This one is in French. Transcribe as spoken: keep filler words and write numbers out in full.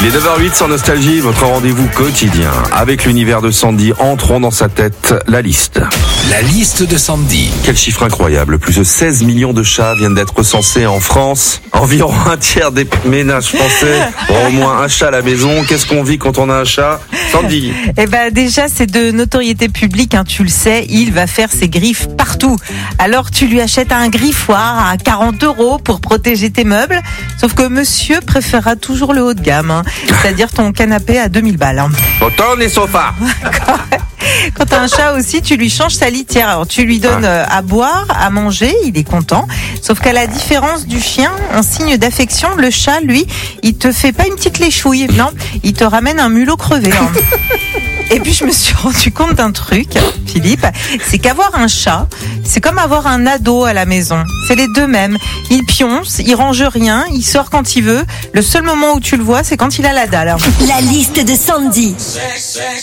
Il est neuf heures huit sur Nostalgie, votre rendez-vous quotidien. Avec l'univers de Sandy, entrons dans sa tête la liste. La liste de Sandy. Quel chiffre incroyable, plus de seize millions de chats viennent d'être recensés en France. Environ un tiers des ménages français ont au moins un chat à la maison. Qu'est-ce qu'on vit quand on a un chat, Sandy? Eh ben déjà, c'est de notoriété publique, hein, tu le sais, il va faire ses griffes partout. Alors tu lui achètes un griffoir à quarante euros pour protéger tes meubles, sauf que monsieur préférera toujours le haut de gamme, hein, c'est-à-dire ton canapé à deux mille balles. Hein. Autant les sofas. Quand t'as un chat aussi, tu lui changes sa litière. Alors tu lui donnes à boire, à manger, il est content. Sauf qu'à la différence du chien, en signe d'affection, le chat, lui, il te fait pas une petite léchouille, non, il te ramène un mulot crevé. Hein. Et puis je me suis rendu compte d'un truc, Philippe, c'est qu'avoir un chat, c'est comme avoir un ado à la maison. C'est les deux mêmes. Il pionce, il range rien, il sort quand il veut. Le seul moment où tu le vois, c'est quand il a la dalle. La liste de Sandy.